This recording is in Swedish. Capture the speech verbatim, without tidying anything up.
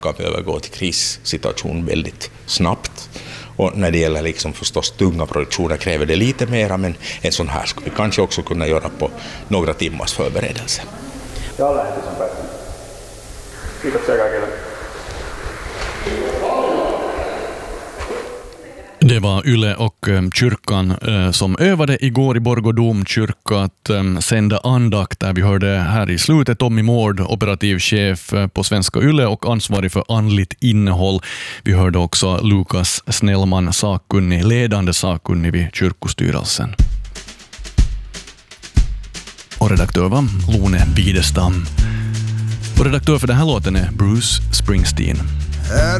kan vi övergå till krissituation väldigt snabbt. Och när det gäller liksom förstås tunga produktioner kräver det lite mera, men en sån här ska vi kanske också kunna göra på några timmars förberedelse. Ja, lähetys on päättynyt. Kiitoksia kaikille. Det var Yle och kyrkan eh, som övade igår i Borgå domkyrka att eh, sända andakt där vi hörde här i slutet Tommy Mård, operativ chef på Svenska Yle och ansvarig för andligt innehåll. Vi hörde också Lukas Snellman, sakkunnig, ledande sakkunnig vid kyrkostyrelsen. Och redaktör var Lone Bidestam. Och redaktör för den här låten är Bruce Springsteen.